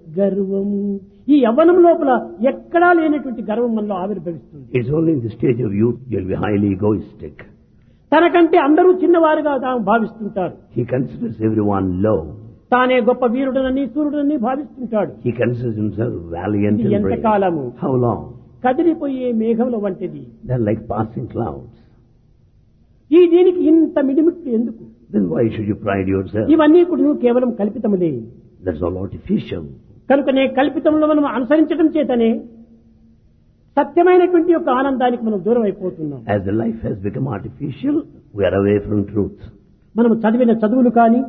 గర్వము. ఈ యవ్వనం లోపల ఎక్కడా లేనటువంటి గర్వం మనలో ఆవిర్భవిస్తుంది. It's only in the stage of youth you'll be highly egoistic. తనకంటే అందరూ చిన్నవారుగా తాము భావిస్తుంటారు. He considers everyone low. తానే గొప్ప వీరుడనని సూర్యుడని భావిస్తుంటాడు. He considers himself valiant ఇది and ఎంత brave. కాలము? How long? కదిలిపోయే మేఘముల వంటిది. They're like passing clouds. ఈ దీనికి ఇంత మిడిమిట్లు ఎందుకు? Then why should you pride yourself? ఇవన్నీ కూడా నువ్వు కేవలం కల్పితములే. That's all artificial. కనుకనే కల్పితంలో మనం అనుసరించడం చేతనే సత్యమైనటువంటి యొక్క ఆనందానికి మనం దూరం అయిపోతున్నాం. As the life has become artificial, we are away from truth. మనం చదివిన చదువులు కానీ,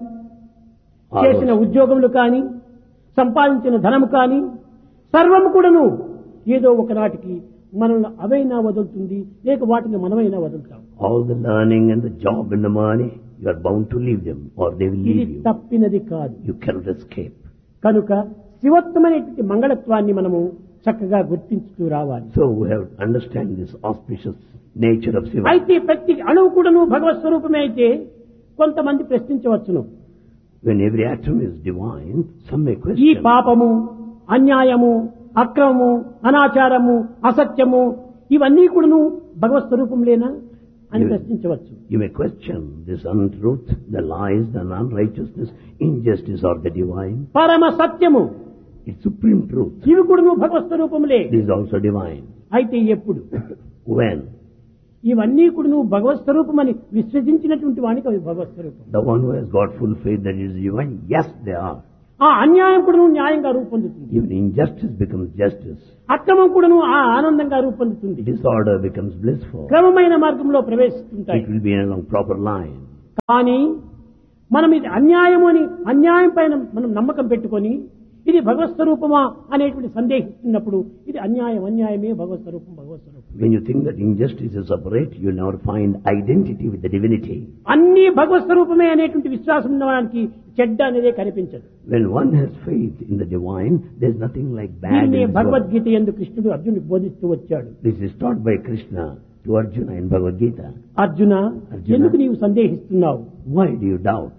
చేసిన ఉద్యోగములు కానీ, సంపాదించిన ధనము కానీ సర్వము కూడాను ఏదో ఒకనాటికి మనల్ని అవైనా వదులుతుంది, లేక వాటిని మనమైనా వదులుతాం. All the learning and the job and the money, you are bound to leave them or they will ఇది leave you. తప్పినది కాదు. You cannot escape. కనుక శివత్వమైనటువంటి మంగళత్వాన్ని మనము చక్కగా గుర్తించుతూ రావాలి. So we have to understand this auspicious nature of Shiva. అయితే ప్రతి అణువు కూడాను భగవత్ స్వరూపమే అయితే కొంతమంది ప్రశ్నించవచ్చును. When every atom is divine, some may ఈ question. పాపము, అన్యాయము, అక్రమము, అనాచారము, అసత్యము ఇవన్నీ కూడాను భగవత్ స్వరూపంలేనా అని ప్రశ్నించవచ్చు. You may question this untruth, the lies, the unrighteousness, injustice or the divine. పరమ సత్యము It's supreme truth. ఇవి కూడాను భగవత్ స్వరూపములే. It is also divine. అయితే ఎప్పుడు When? ఇవన్నీ కూడాను భగవత్ స్వరూపమని విశ్వసించినటువంటి వానికి అవి భగవత్ స్వరూపం. The one who has got full faith that it is divine, yes, they are. ఆ అన్యాయం కూడాను న్యాయంగా రూపొందుతుంది. Even injustice becomes justice. అక్రమం కూడాను ఆ ఆనందంగా రూపొందుతుంది. Disorder becomes blissful. క్రమమైన మార్గంలో ప్రవేశిస్తుంటాయి. It will be along proper line. కానీ మనం ఇది అన్యాయము అని అన్యాయం పైన మనం నమ్మకం పెట్టుకొని ఇది భగవత్ స్వరూపమా అనేటువంటి సందేహిస్తున్నప్పుడు ఇది అన్యాయమే భగవత్ స్వరూపం. When you think that injustice is separate, you will never find identity with the divinity. అన్ని భగవత్ స్వరూపమే అనేటువంటి విశ్వాసం ఉన్నవానికి చెడ్డ అనేదే కనిపించదు. When one has faith in the divine, there is nothing like bad in దీన్ని this world. భగవద్గీత యందు కృష్ణుడు అర్జునుడికి బోధిస్తూ వచ్చాడు. This is taught by Krishna to Arjuna in Bhagavad Gita. Arjuna, ఎందుకు నీవు సందేహిస్తున్నావు? Why do you doubt?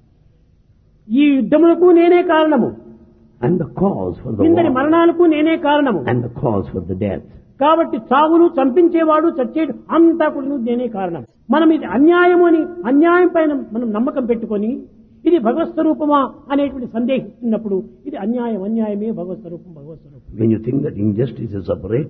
ఈ యుద్ధములకు నేనే కారణము, And the cause for the ఇందరి war, మరణాలకు నేనే కారణము. and the cause for the death. కాబట్టి చావును చంపించేవాడు చచ్చేడు అంతా కూడా నేనే కారణం. మనం ఇది అన్యాయము అని అన్యాయం పైన మనం నమ్మకం పెట్టుకొని ఇది భగవత్ స్వరూపమా అనేటువంటి సందేహిస్తున్నప్పుడు ఇది అన్యాయమే భగవత్ స్వరూపం. When you think that injustice is separate,